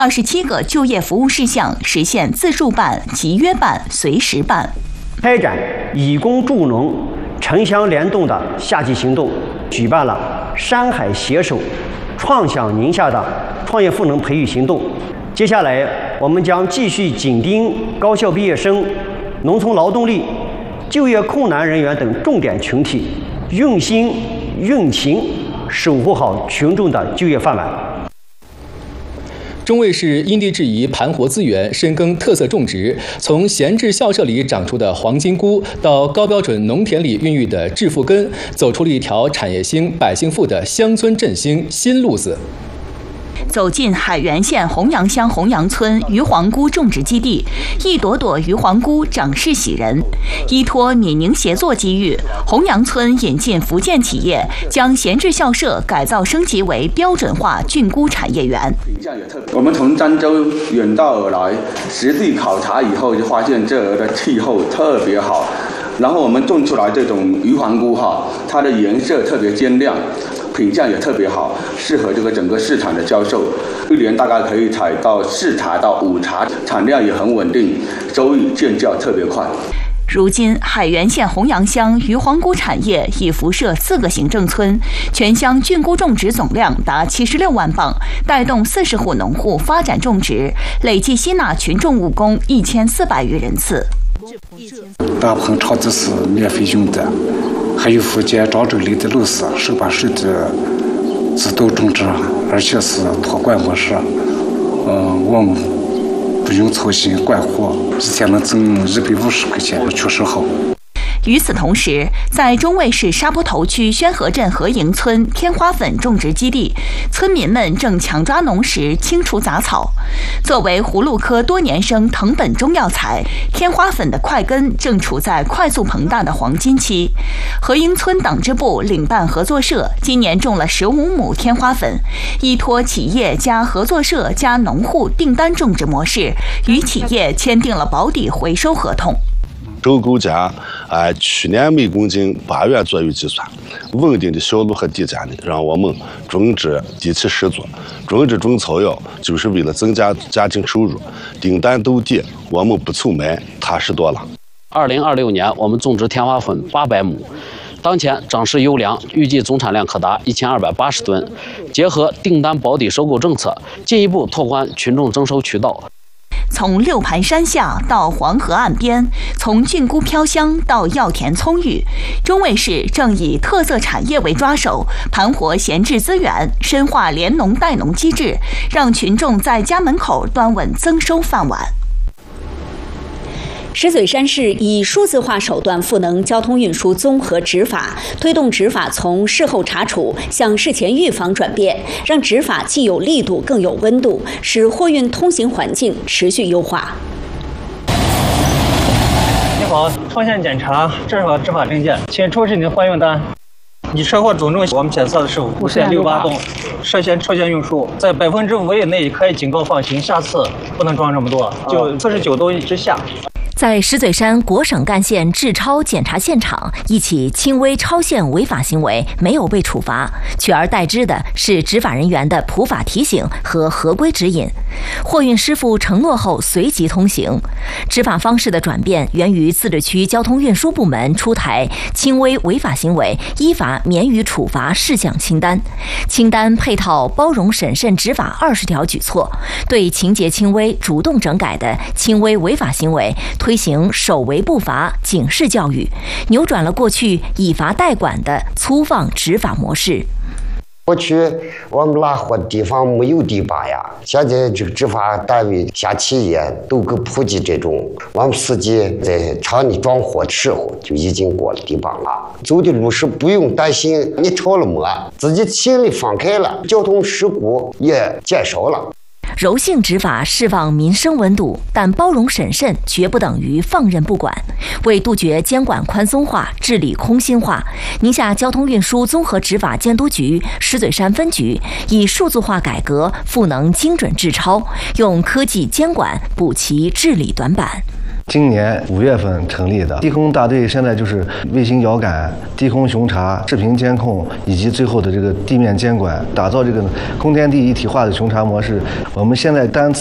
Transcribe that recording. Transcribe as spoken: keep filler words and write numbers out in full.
二十七个就业服务事项实现自助办、集约办、随时办。 开展以工助农、城乡联动的夏季行动，举办了山海携手、创享宁夏的创业赋能培育行动。接下来，我们将继续紧盯高校毕业生、农村劳动力、就业困难人员等重点群体，用心用情守护好群众的就业饭碗。 中卫市因地制宜盘活资源，深耕特色种植，从闲置校舍里长出的黄金菇，到高标准农田里孕育的致富根，走出了一条产业兴、百姓富的乡村振兴新路子。 走进海原县洪阳乡洪阳村鱼黄菇种植基地，一朵朵鱼黄菇长势喜人。依托闽宁协作机遇，洪阳村引进福建企业，将闲置校舍改造升级为标准化菌菇产业园。 我们从漳州远道而来，实地考察以后就发现这儿的气候特别好，然后我们种出来这种鱼黄菇哈，它的颜色特别尖亮。品相也特别好，适合这个整个市场的销售。一年大概可以采到四茬到五茬，产量也很稳定，收益见效特别快。 如今，海原县洪阳乡鱼黄菇产业已辐射四个行政村，全乡菌菇种植总量达七十六万磅，带动四十户农户发展种植，累计吸纳群众务工一千四百余人次。 大部分超支是免费用的。还有福建漳州里的路是手把手的自动种植，而且是托管模式。嗯，我们不用操心管活，一天能挣一百五十块钱，确实好。 与此同时，在中卫市沙坡头区宣河镇河营村天花粉种植基地，村民们正强抓农时，清除杂草。作为葫芦科多年生藤本中药材，天花粉的块根正处在快速膨大的黄金期。河营村党支部领办合作社今年种了十五亩天花粉，依托企业加合作社加农户订单种植模式，与企业签订了保底回收合同。 收购价啊，去年每公斤八元左右计算，稳定的销路和地价呢，让我们种植底气十足。种植种草药就是为了增加家庭收入，订单到底，我们不愁卖，踏实多了。 二零二六年，我们种植天花粉八百亩，当前长势优良，预计总产量可达一千二百八十吨。结合订单保底收购政策，进一步拓宽群众征收渠道。 从六盘山下到黄河岸边，从菌菇飘香到药田葱郁，中卫市正以特色产业为抓手，盘活闲置资源，深化联农带农机制，让群众在家门口端稳增收饭碗。 石嘴山市以数字化手段赋能交通运输综合执法，推动执法从事后查处向事前预防转变，让执法既有力度更有温度，使货运通行环境持续优化。 你好，通县检查，这是我执法证件，请出示你的货运单。你车货总重我们检测的是五点六八吨，涉嫌超限运输，在百分之五以内可以警告放行，下次不能装这么多，就四十九吨之下。 在石嘴山国省干线治超检查现场，一起轻微超限违法行为没有被处罚，取而代之的是执法人员的普法提醒和合规指引。货运师傅承诺后随即通行。执法方式的转变源于自治区交通运输部门出台轻微违法行为依法免予处罚事项清单，清单配套包容审慎执法二十条举措，对情节轻微、主动整改的轻微违法行为推行守为不罚警示教育，扭转了过去以罚代管的粗放执法模式。 过去我们拉货的地方没有堤坝呀，现在这个执法单位下企业都给普及这种，我们司机在厂里装货的时候就已经过了堤坝了，走的路是不用担心你超了没，自己心里放开了，交通事故也减少了。 柔性执法释放民生温度，但包容审慎绝不等于放任不管。为杜绝监管宽松化、治理空心化，宁夏交通运输综合执法监督局石嘴山分局以数字化改革赋能精准治超，用科技监管补齐治理短板。 今年五月份成立的。地空大队现在就是卫星遥感、低空巡查、视频监控以及最后的这个地面监管，打造这个空天地一体化的巡查模式。我们现在单次